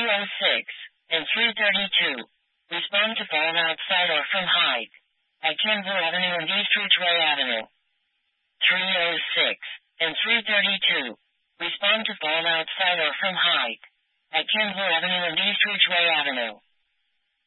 206 and 332. Respond to call outside or from height. At Kimball Avenue and East Ridgeway Avenue. 306 and 332. Respond to call outside or from height. At Kimball Avenue and East Ridgeway Avenue.